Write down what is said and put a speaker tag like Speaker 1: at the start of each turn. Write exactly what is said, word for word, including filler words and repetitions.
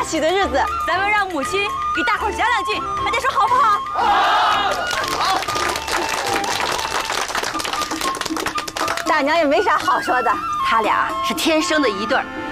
Speaker 1: 喜的日子，
Speaker 2: 咱们让母亲给大伙儿讲两句，大家说好不好？好。好。
Speaker 1: 大娘也没啥好说的，
Speaker 2: 他俩是天生的一对儿。